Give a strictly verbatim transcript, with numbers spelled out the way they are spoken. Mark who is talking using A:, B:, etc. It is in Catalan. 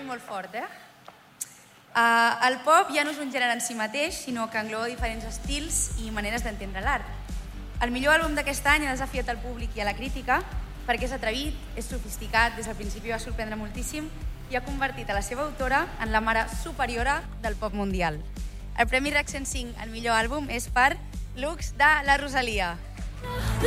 A: molt fort, eh? Uh, el pop ja no és un gènere en si mateix, sinó que engloba diferents estils i maneres d'entendre l'art. El millor àlbum d'aquest any ha desafiat al públic i a la crítica perquè és atrevit, és sofisticat, des del principi va sorprendre moltíssim i ha convertit a la seva autora en la mare superiora del pop mundial. El Premi RAC cent cinc al millor àlbum és per Lux de la Rosalia.